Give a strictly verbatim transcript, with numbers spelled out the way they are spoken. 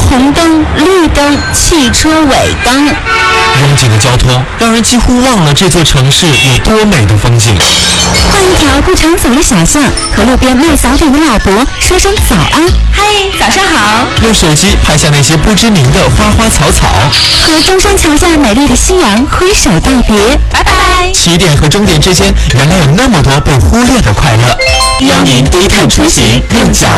红灯、绿灯、汽车尾灯。 拥挤的交通让人几乎忘了这座城市有多美的风景。 换一条不常走的小巷，和路边卖早点的老伯说声早安。嗨，早上好。 用手机拍下那些不知名的花花草草， 和中山桥下美丽的夕阳挥手道别，拜拜。 起点和终点之间原来有那么多被忽略的快乐。邀您低碳出行，用脚